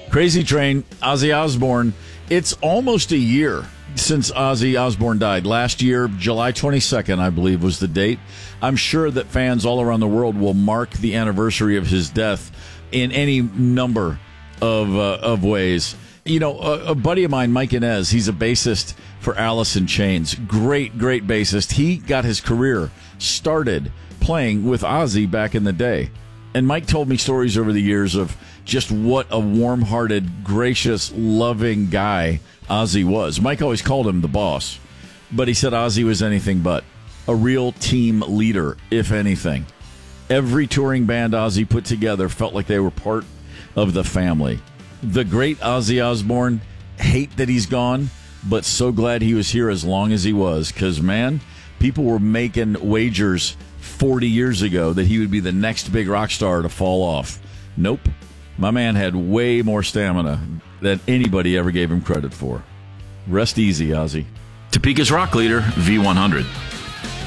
Crazy Train, Ozzy Osbourne. It's almost a year since Ozzy Osbourne died. Last year, July 22nd, I believe, was the date. I'm sure that fans all around the world will mark the anniversary of his death in any number of ways. You know, a buddy of mine, Mike Inez, he's a bassist for Alice in Chains. Great bassist. He got his career started playing with Ozzy back in the day. And Mike told me stories over the years of just what a warm-hearted, gracious, loving guy Ozzy was. Mike always called him the boss, but he said Ozzy was anything but. A real team leader, if anything. Every touring band Ozzy put together felt like they were part of the family. The great Ozzy Osbourne, hate that he's gone, but so glad he was here as long as he was, because, man, people were making wagers 40 years ago that he would be the next big rock star to fall off. Nope. My man had way more stamina than anybody ever gave him credit for. Rest easy, Ozzy. Topeka's rock leader, V100.